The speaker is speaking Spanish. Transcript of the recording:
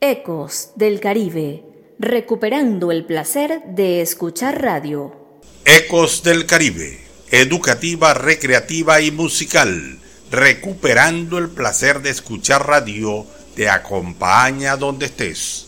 Ecos del Caribe, recuperando el placer de escuchar radio. Ecos del Caribe, educativa, recreativa y musical, recuperando el placer de escuchar radio, te acompaña donde estés.